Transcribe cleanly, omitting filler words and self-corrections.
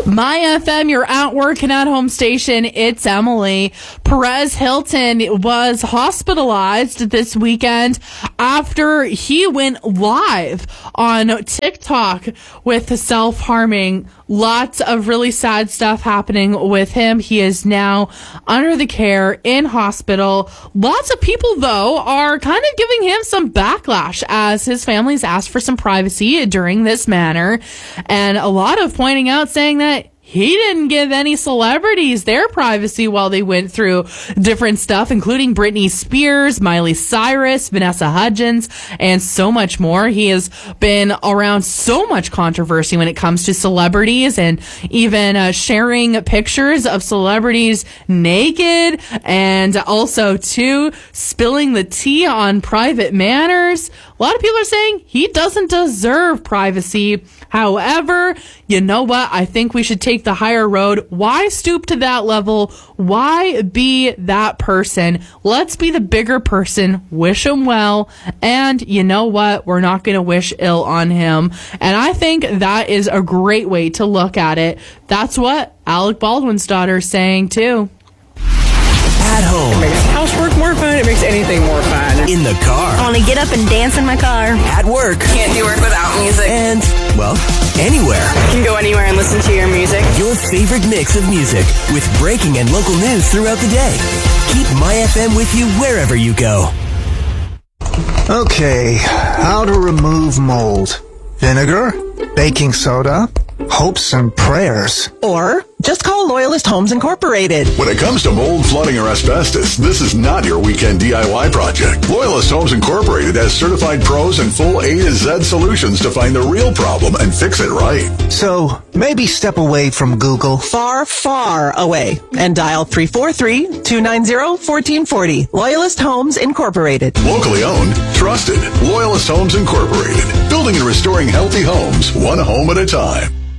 My FM, you're at work and at home station. It's Emily. Perez Hilton was hospitalized this weekend after he went live on TikTok with self-harming. Lots of really sad stuff happening with him. He is now under the care in hospital. Lots of people, though, are kind of giving him some backlash as his family's asked for some privacy during this manner. And a lot of pointing out saying that he didn't give any celebrities their privacy while they went through different stuff, including Britney Spears, Miley Cyrus, Vanessa Hudgens, and so much more. He has been around so much controversy when it comes to celebrities and even sharing pictures of celebrities naked and also, too, spilling the tea on private matters. A lot of people are saying he doesn't deserve privacy. However, you know what? I think we should take the higher road. Why stoop to that level? Why be that person? Let's be the bigger person. Wish him well. And you know what? We're not going to wish ill on him. And I think that is a great way to look at it. That's what Alec Baldwin's daughter is saying, too. At home. It makes housework more fun. It makes anything more fun. In the car. I want to get up and dance in my car. At work. Can't do work without music. And, well, anywhere. You can go anywhere and listen to your music. Your favorite mix of music with breaking and local news throughout the day. Keep My FM with you wherever you go. Okay, how to remove mold. Vinegar, baking soda, hopes and prayers. Or just call Loyalist Homes Incorporated. When it comes to mold, flooding, or asbestos, this is not your weekend DIY project. Loyalist Homes Incorporated has certified pros and full A to Z solutions to find the real problem and fix it right. So, maybe step away from Google. Far, far away. And dial 343-290-1440. Loyalist Homes Incorporated. Locally owned, trusted. Loyalist Homes Incorporated. Building and restoring healthy homes, one home at a time.